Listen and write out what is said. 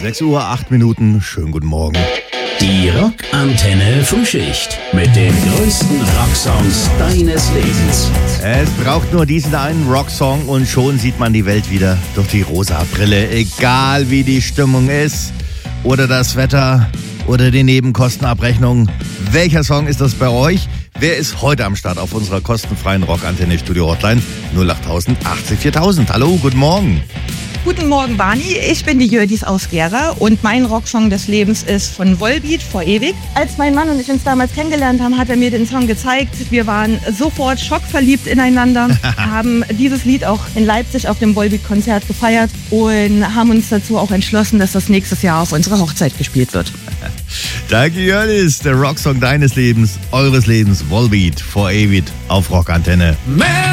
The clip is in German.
6 Uhr, 8 Minuten. Schönen guten Morgen. Die Rockantenne Frühschicht mit den größten Rocksongs deines Lebens. Es braucht nur diesen einen Rocksong und schon sieht man die Welt wieder durch die rosa Brille. Egal wie die Stimmung ist oder das Wetter oder die Nebenkostenabrechnung. Welcher Song ist das bei euch? Wer ist heute am Start auf unserer kostenfreien Rockantenne Studio Hotline 08000 80 4000? Hallo, guten Morgen. Guten Morgen, Barney. Ich bin die Jördis aus Gera und mein Rocksong des Lebens ist von Volbeat, Vor ewig. Als mein Mann und ich uns damals kennengelernt haben, hat er mir den Song gezeigt. Wir waren sofort schockverliebt ineinander, haben dieses Lied auch in Leipzig auf dem Volbeat-Konzert gefeiert und haben uns dazu auch entschlossen, dass das nächstes Jahr auf unserer Hochzeit gespielt wird. Danke, Jördis. Der Rocksong deines Lebens, eures Lebens, Volbeat, Vor ewig auf Rockantenne.